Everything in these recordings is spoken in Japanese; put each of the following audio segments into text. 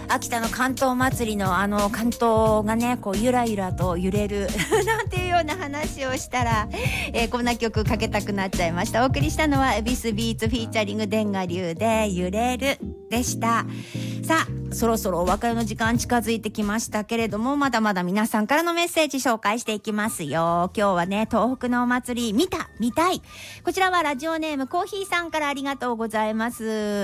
秋田の関東祭りの関東がねこうゆらゆらと揺れるなんていうような話をしたら、こんな曲かけたくなっちゃいました。お送りしたのはエビスビーツフィーチャリング電華流で揺れるでした。さあそろそろお別れの時間近づいてきましたけれども、まだまだ皆さんからのメッセージ紹介していきますよ。今日はね東北のお祭り見たい。こちらはラジオネームコーヒーさんからありがとうございます。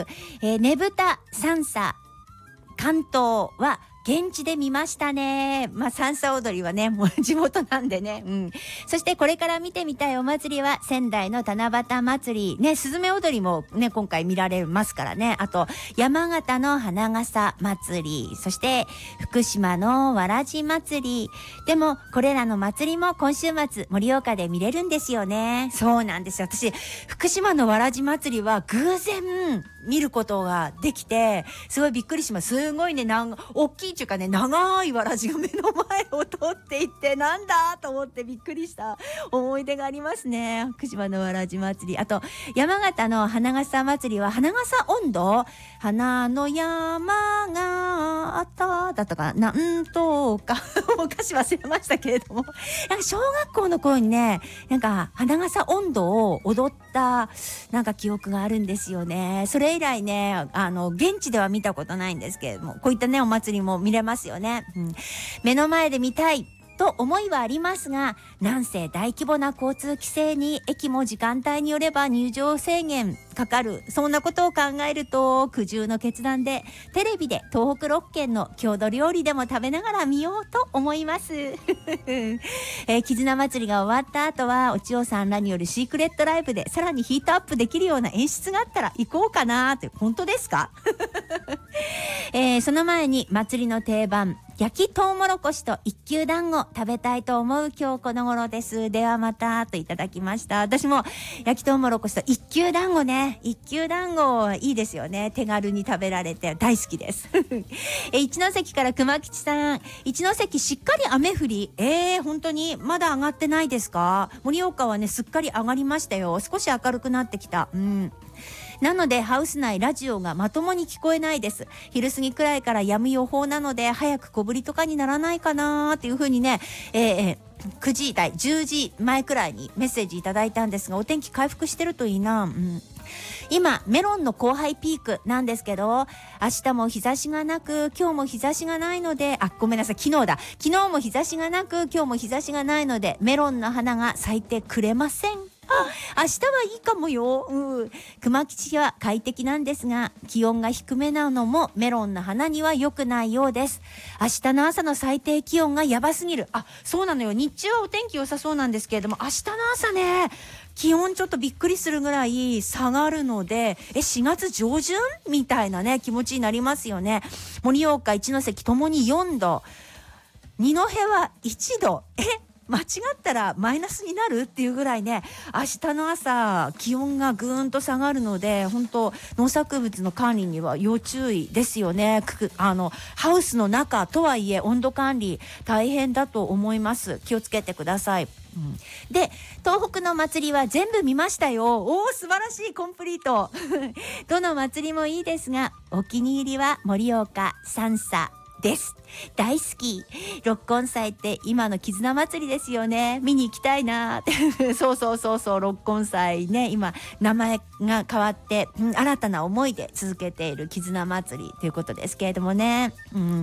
ねぶた三叉関東は現地で見ましたね。三叉踊りはねもう地元なんでね、そしてこれから見てみたいお祭りは仙台の七夕祭りね、すずめ踊りもね今回見られますからね。あと山形の花笠祭り、そして福島のわらじ祭り。でもこれらの祭りも今週末盛岡で見れるんですよね。そうなんですよ。私福島のわらじ祭りは偶然見ることができてすごいびっくりします。すごいね大きいっていうかね長いわらじが目の前を通っていってなんだと思ってびっくりした思い出がありますね。福島のわらじ祭り。あと山形の花笠祭りは花笠音頭、花の山があっただとかなんとかお歌詞忘れましたけれども、なんか小学校の頃にねなんか花笠音頭を踊ったなんか記憶があるんですよね。それ以来ね現地では見たことないんですけれども、こういったねお祭りも見れますよね、目の前で見たいと思いはありますが、なんせ大規模な交通規制に駅も時間帯によれば入場制限かかる、そんなことを考えると苦渋の決断でテレビで東北6県の郷土料理でも食べながら見ようと思います絆祭りが終わった後はお千代さんらによるシークレットライブでさらにヒートアップできるような演出があったら行こうかなって。本当ですかその前に祭りの定番焼きとうもろこしと一級団子食べたいと思う今日この頃です。ではまたといただきました。私も焼きとうもろこしと一級団子ね、一級団子いいですよね。手軽に食べられて大好きです一ノ関から熊吉さん、一ノ関しっかり雨降り、本当にまだ上がってないですか？盛岡はねすっかり上がりましたよ。少し明るくなってきた。なのでハウス内ラジオがまともに聞こえないです。昼過ぎくらいから止む予報なので早く小降りとかにならないかなっていう風にね、9時台10時前くらいにメッセージいただいたんですが、お天気回復してるといいな。今メロンの交配ピークなんですけど、明日も日差しがなく今日も日差しがないので、ごめんなさい、昨日も日差しがなく今日も日差しがないのでメロンの花が咲いてくれません。明日はいいかもよ。熊吉は快適なんですが気温が低めなのもメロンの花には良くないようです。明日の朝の最低気温がやばすぎる。そうなのよ。日中はお天気良さそうなんですけれども、明日の朝ね気温ちょっとびっくりするぐらい下がるので、4月上旬みたいなね気持ちになりますよね。盛岡一ノ関ともに4度、二戸は1度。間違ったらマイナスになるっていうぐらいね、明日の朝気温がぐーんと下がるので、本当農作物の管理には要注意ですよね。ハウスの中とはいえ温度管理大変だと思います。気をつけてください。で東北の祭りは全部見ましたよ。素晴らしいコンプリートどの祭りもいいですがお気に入りは盛岡三叉です。大好き。六根祭って今の絆祭りですよね。見に行きたいなそう六根祭ね、今名前が変わって、新たな思いで続けている絆祭りということですけれどもね、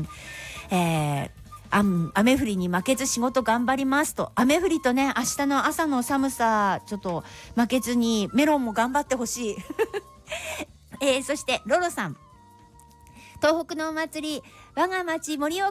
雨降りに負けず仕事頑張りますと。雨降りとね明日の朝の寒さちょっと負けずにメロンも頑張ってほしいそしてロロさん、東北のお祭り我が町盛岡